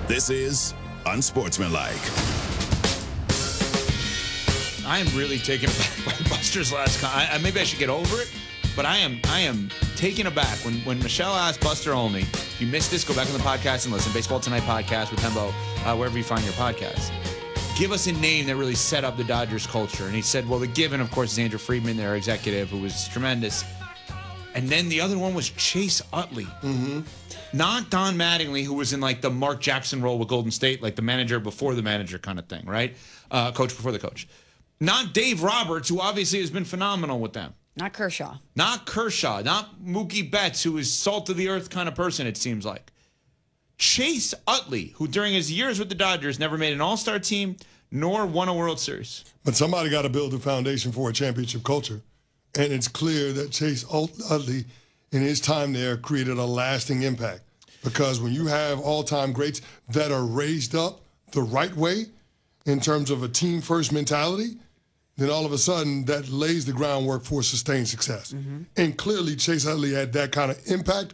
This is Unsportsmanlike. I am really taken aback by Buster's last comment. Maybe I should get over it, but I am taken aback when Michelle asked Buster Olney. If you missed this, go back on the podcast and listen. Baseball Tonight podcast with Hembo, wherever you find your podcasts. Give us a name that really set up the Dodgers culture. And he said, well, the given, of course, is Andrew Friedman, their executive, who was tremendous. And then the other one was Chase Utley. Mm-hmm. Not Don Mattingly, who was in like the Mark Jackson role with Golden State, like the manager before the manager kind of thing, right? Coach before the coach. Not Dave Roberts, who obviously has been phenomenal with them. Not Kershaw. Not Kershaw. Not Mookie Betts, who is salt of the earth kind of person, it seems like. Chase Utley, who during his years with the Dodgers never made an all-star team nor won a World Series. But somebody got to build the foundation for a championship culture. And it's clear that Chase Utley, in his time there, created a lasting impact. Because when you have all-time greats that are raised up the right way in terms of a team-first mentality, then all of a sudden that lays the groundwork for sustained success. Mm-hmm. And clearly Chase Utley had that kind of impact.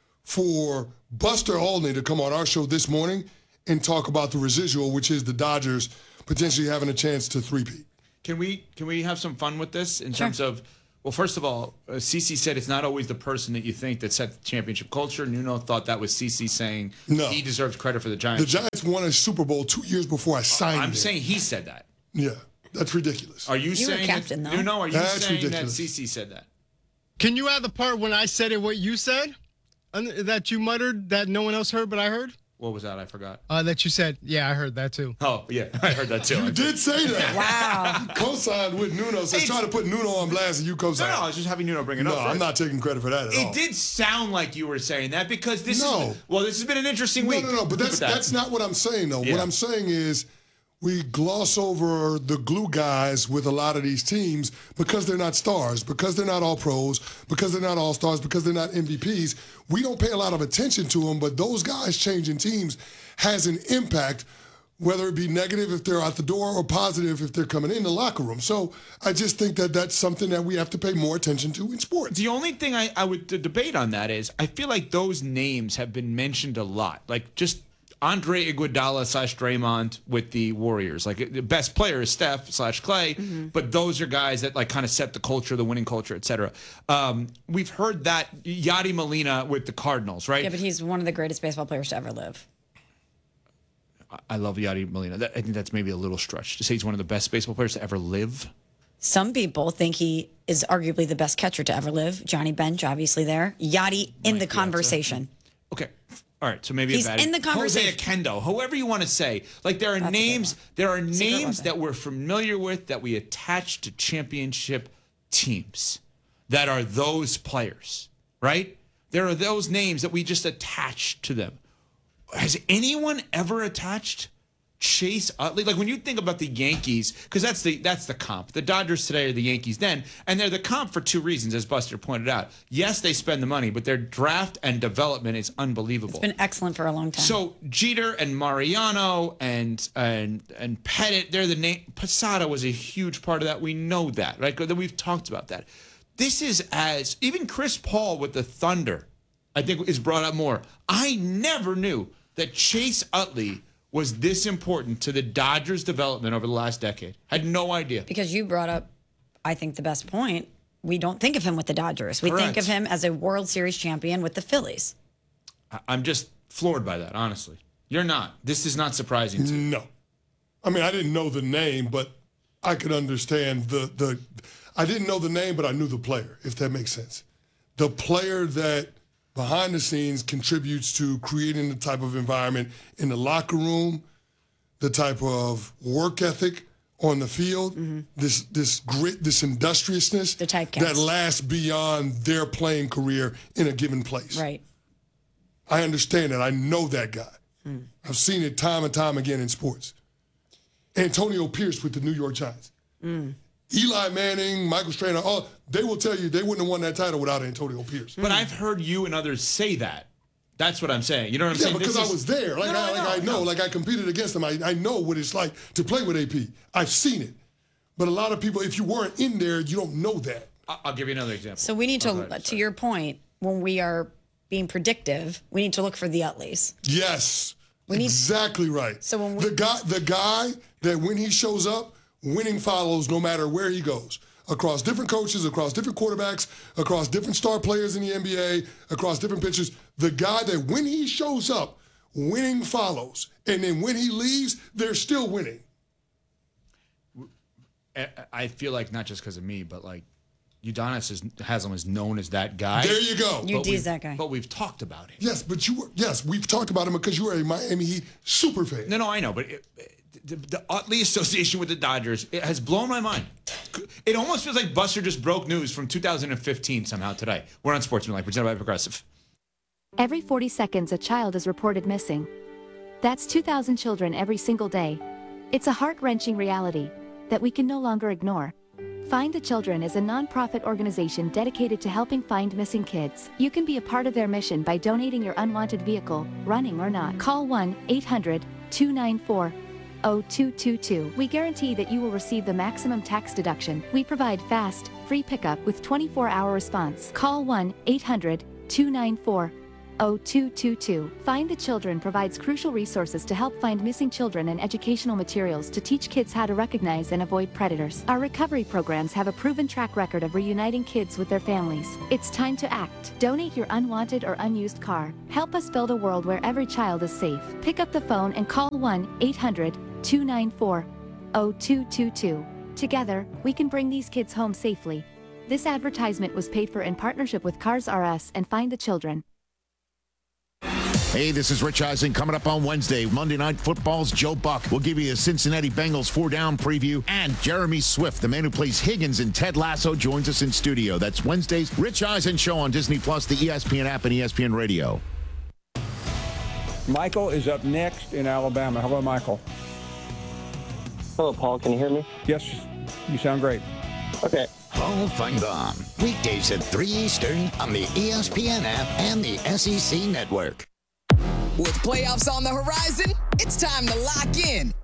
For Buster Olney to come on our show this morning and talk about the residual, which is the Dodgers potentially having a chance to three-peat. Can we have some fun with this in terms of, well, first of all, CeCe said it's not always the person that you think that set the championship culture. Nuno thought that was CeCe saying he deserves credit for the Giants. The Giants won a Super Bowl 2 years before I signed I'm saying he said that. Yeah, that's ridiculous. Are you saying captain, that, though. Nuno, are you That's saying ridiculous. that CeCe said that? Can you add the part when I said it, what you said? That you muttered that no one else heard, but I heard? What was that? I forgot. That you said, yeah, I heard that too. Oh, yeah, I heard that too. You did say that. Wow. Co-signed with Nuno, so try to put Nuno on blast and you co-signed. No, I was just having Nuno bring it up. No, I'm not taking credit for that at all. It did sound like you were saying that because this No. this has been an interesting week. No, but that's not what I'm saying, though. Yeah. What I'm saying is we gloss over the glue guys with a lot of these teams because they're not stars, because they're not all pros, because they're not all stars, because they're not MVPs. We don't pay a lot of attention to them, but those guys changing teams has an impact, whether it be negative if they're out the door or positive if they're coming in the locker room. So I just think that that's something that we have to pay more attention to in sports. The only thing I would debate on that is I feel like those names have been mentioned a lot. Like just Andre Iguodala / Draymond with the Warriors. Like the best player is Steph / Clay, but those are guys that like kind of set the culture, the winning culture, et cetera. We've heard that Yadi Molina with the Cardinals, right? Yeah, but he's one of the greatest baseball players to ever live. I love Yadi Molina. I think that's maybe a little stretch to say he's one of the best baseball players to ever live. Some people think he is arguably the best catcher to ever live. Johnny Bench, obviously there. Yadi in the conversation. Okay. All right, so maybe He's a bad in the conversation. Jose Akendo, whoever you want to say. Like there are That's a good names, one. there are Secret names weapon. that we're familiar with that we attach to championship teams that are those players, right? There are those names that we just attach to them. Has anyone ever attached Chase Utley? Like when you think about the Yankees, because that's the comp. The Dodgers today are the Yankees then, and they're the comp for two reasons, as Buster pointed out. Yes, they spend the money, but their draft and development is unbelievable. It's been excellent for a long time. So Jeter and Mariano and Pettit, they're the name. Posada was a huge part of that. We know that, right? That we've talked about that. This is as even Chris Paul with the Thunder, I think is brought up more. I never knew that Chase Utley was this important to the Dodgers' development over the last decade. Had no idea. Because you brought up, I think, the best point. We don't think of him with the Dodgers. We think of him as a World Series champion with the Phillies. I'm just floored by that, honestly. You're not. This is not surprising to you. No. I mean, I didn't know the name, but I could understand the I didn't know the name, but I knew the player, if that makes sense. The player that behind the scenes contributes to creating the type of environment in the locker room, the type of work ethic on the field, this grit, this industriousness The typecast. that lasts beyond their playing career in a given place. Right. I understand that. I know that guy. I've seen it time and time again in sports. Antonio Pierce with the New York Giants. Eli Manning, Michael Strahan, they will tell you they wouldn't have won that title without Antonio Pierce. But I've heard you and others say that. That's what I'm saying. You know what I'm saying? Because I was there. I know. I competed against them. I know what it's like to play with AP. I've seen it. But a lot of people, if you weren't in there, you don't know that. I'll give you another example. So we need to your point, when we are being predictive, we need to look for the Utleys. Yes. Exactly right. So when the guy that when he shows up, winning follows no matter where he goes. Across different coaches, across different quarterbacks, across different star players in the NBA, across different pitchers. The guy that when he shows up, winning follows. And then when he leaves, they're still winning. I feel like not just because of me, but like Udonis Haslem is known as that guy. There you go. UD's that guy. But we've talked about him. Yes, but we've talked about him because you are a Miami Heat super fan. No, I know, but the Utley association with the Dodgers, it has blown my mind. It almost feels like Buster just broke news from 2015 somehow today. We're on Sportsmanlike, presented by Progressive. Every 40 seconds, a child is reported missing. That's 2,000 children every single day. It's a heart-wrenching reality that we can no longer ignore. Find the Children is a non-profit organization dedicated to helping find missing kids. You can be a part of their mission by donating your unwanted vehicle, running or not. Call 1-800-294-0222. We guarantee that you will receive the maximum tax deduction. We provide fast, free pickup with 24-hour response. Call 1-800-294-0222. Find the Children provides crucial resources to help find missing children and educational materials to teach kids how to recognize and avoid predators. Our recovery programs have a proven track record of reuniting kids with their families. It's time to act. Donate your unwanted or unused car. Help us build a world where every child is safe. Pick up the phone and call 1-800-294-0222. Together, we can bring these kids home safely. This advertisement was paid for in partnership with Cars R Us and Find the Children. Hey, this is Rich Eisen. Coming up on Wednesday, Monday Night Football's Joe Buck will give you a Cincinnati Bengals 4-down preview. And Jeremy Swift, the man who plays Higgins in Ted Lasso, joins us in studio. That's Wednesday's Rich Eisen Show on Disney+, the ESPN app, and ESPN Radio. Michael is up next in Alabama. Hello, Michael. Hello, Paul. Can you hear me? Yes, you sound great. Okay. Paul Feinbaum, weekdays at 3 Eastern on the ESPN app and the SEC Network. With playoffs on the horizon, it's time to lock in